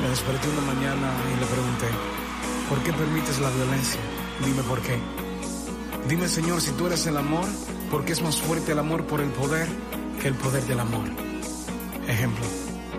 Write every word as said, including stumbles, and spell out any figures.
desperté una mañana y le pregunté, ¿por qué permites la violencia? Dime por qué. Dime, Señor, si tú eres el amor, ¿por qué es más fuerte el amor por el poder que el poder del amor? Ejemplo.